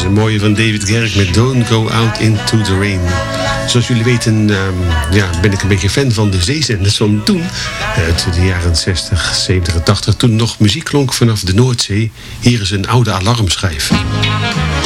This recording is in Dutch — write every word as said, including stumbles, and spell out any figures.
een mooie van David Garrick met Don't Go Out Into the Rain. Zoals jullie weten um, ja, ben ik een beetje fan van de zeezenders van toen. Uit de jaren zestig, zeventig en tachtig. Toen nog muziek klonk vanaf de Noordzee. Hier is een oude alarmschijf.